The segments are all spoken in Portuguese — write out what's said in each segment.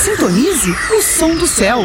Sintonize o som do céu.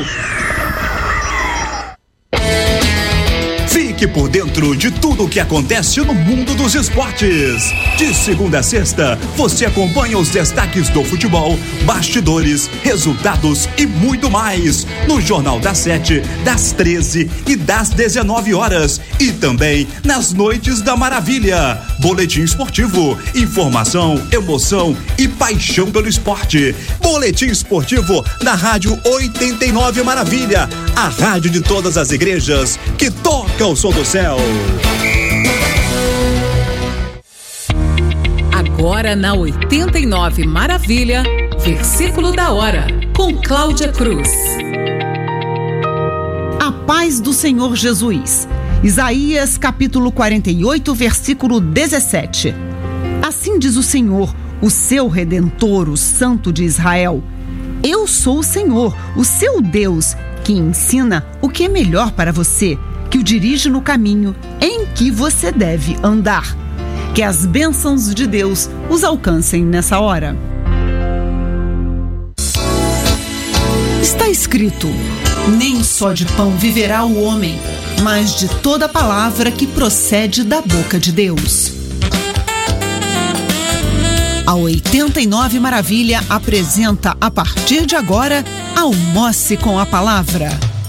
Fique por dentro de tudo o que acontece no mundo dos esportes. De segunda a sexta, você acompanha os destaques do futebol, bastidores, resultados e muito mais. No Jornal das 7, das 13 e das 19 horas. E também nas Noites da Maravilha. Boletim esportivo, informação, emoção e paixão pelo esporte. Boletim esportivo na Rádio 89 Maravilha. A rádio de todas as igrejas que toca o som do céu. Agora na 89 Maravilha, versículo da hora, com Cláudia Cruz. A paz do Senhor Jesus. Isaías capítulo 48, versículo 17. Assim diz o Senhor, o seu Redentor, o Santo de Israel. Eu sou o Senhor, o seu Deus, que ensina o que é melhor para você, que o dirige no caminho em que você deve andar. Que as bênçãos de Deus os alcancem nessa hora. Está escrito: nem só de pão viverá o homem, mas de toda palavra que procede da boca de Deus. A 89 Maravilha apresenta, a partir de agora, Almoce com a Palavra.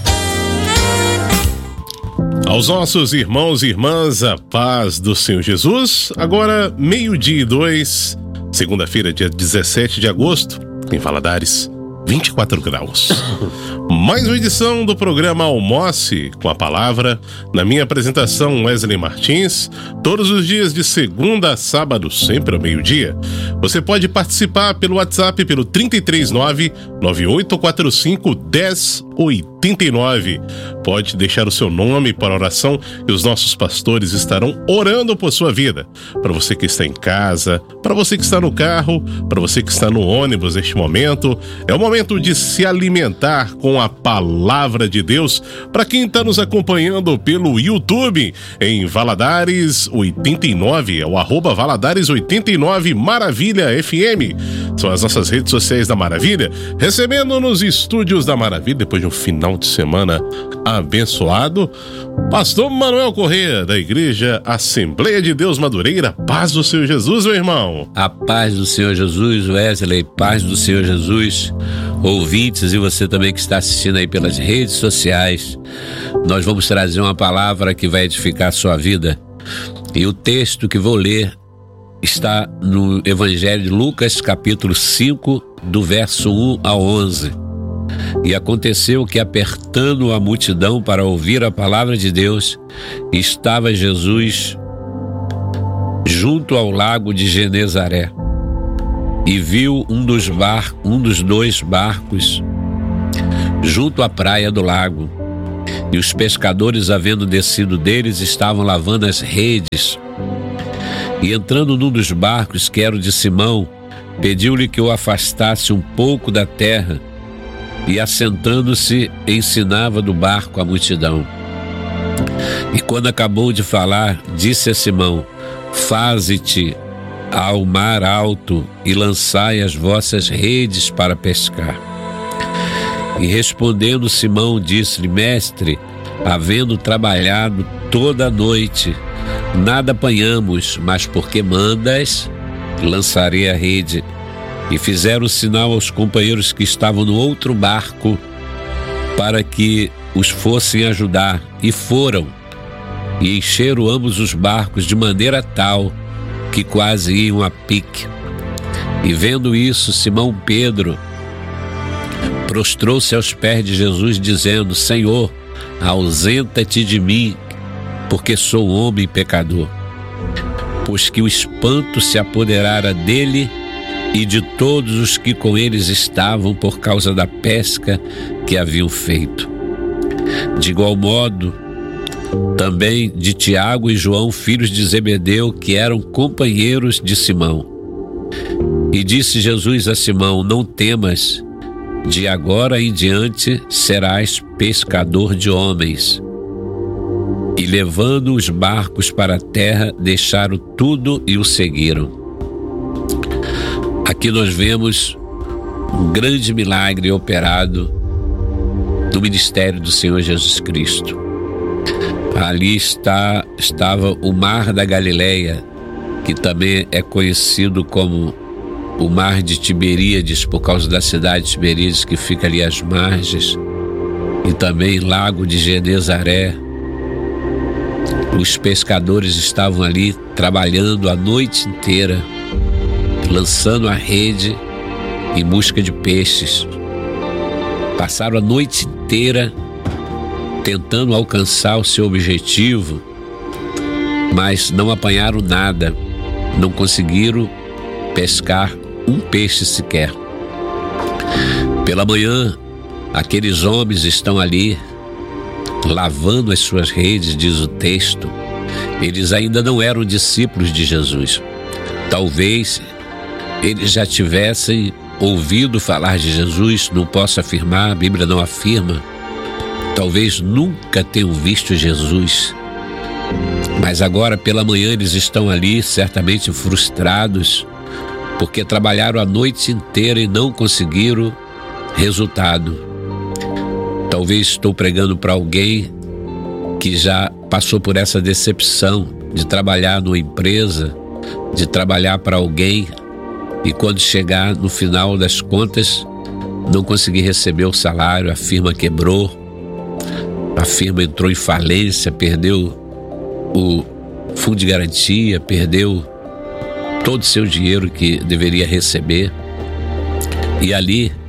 Aos nossos irmãos e irmãs, a paz do Senhor Jesus. Agora, 12:02, segunda-feira, dia 17 de agosto, em Valadares, 24 graus. Mais uma edição do programa Almoce com a Palavra. Na minha apresentação, Wesley Martins, todos os dias de segunda a sábado, sempre ao meio-dia. Você pode participar pelo WhatsApp pelo 339-9845-1089. Pode deixar o seu nome para oração e os nossos pastores estarão orando por sua vida. Para você que está em casa, para você que está no carro, para você que está no ônibus neste momento, é o momento de se alimentar com a palavra de Deus. Para quem está nos acompanhando pelo YouTube, em Valadares 89, é o @Valadares89 Maravilha FM. São as nossas redes sociais da Maravilha, recebendo nos estúdios da Maravilha, depois de um final de semana abençoado, Pastor Manuel Corrêa, da Igreja Assembleia de Deus Madureira. Paz do Senhor Jesus, meu irmão. A paz do Senhor Jesus, Wesley, paz do Senhor Jesus, ouvintes e você também que está assistindo aí pelas redes sociais. Nós vamos trazer uma palavra que vai edificar a sua vida. E o texto que vou ler está no Evangelho de Lucas, capítulo 5, do verso 1 ao 11. E aconteceu que, apertando a multidão para ouvir a palavra de Deus, estava Jesus junto ao lago de Genezaré. E viu um dos dois barcos junto à praia do lago. E os pescadores, havendo descido deles, estavam lavando as redes. E entrando num dos barcos, que era o de Simão, pediu-lhe que o afastasse um pouco da terra, e assentando-se, ensinava do barco a multidão. E quando acabou de falar, disse a Simão: faze-te ao mar alto e lançai as vossas redes para pescar. E respondendo Simão, disse-lhe: mestre, havendo trabalhado toda a noite, nada apanhamos, mas porque mandas, lançarei a rede. E fizeram sinal aos companheiros que estavam no outro barco para que os fossem ajudar, e foram, e encheram ambos os barcos de maneira tal que quase iam a pique. E vendo isso, Simão Pedro prostrou-se aos pés de Jesus, dizendo: Senhor, ausenta-te de mim, porque sou homem pecador. Pois que o espanto se apoderara dele e de todos os que com eles estavam, por causa da pesca que haviam feito. De igual modo, também de Tiago e João, filhos de Zebedeu, que eram companheiros de Simão. E disse Jesus a Simão: não temas, de agora em diante serás pescador de homens. E levando os barcos para a terra, deixaram tudo e o seguiram. Aqui nós vemos um grande milagre operado no ministério do Senhor Jesus Cristo. Ali estava o Mar da Galileia, que também é conhecido como o Mar de Tiberíades, por causa da cidade de Tiberíades, que fica ali às margens, e também Lago de Genezaré. Os pescadores estavam ali trabalhando a noite inteira, lançando a rede em busca de peixes. Passaram a noite inteira tentando alcançar o seu objetivo, mas não apanharam nada, não conseguiram pescar um peixe sequer. Pela manhã, aqueles homens estão ali lavando as suas redes, diz o texto. Eles ainda não eram discípulos de Jesus. Talvez eles já tivessem ouvido falar de Jesus, não posso afirmar, a Bíblia não afirma. Talvez nunca tenham visto Jesus, mas agora pela manhã eles estão ali certamente frustrados, porque trabalharam a noite inteira e não conseguiram resultado. Talvez estou pregando para alguém que já passou por essa decepção de trabalhar numa empresa, de trabalhar para alguém e quando chegar no final das contas não conseguir receber o salário, a firma quebrou, a firma entrou em falência, perdeu o fundo de garantia, perdeu todo o seu dinheiro que deveria receber. E ali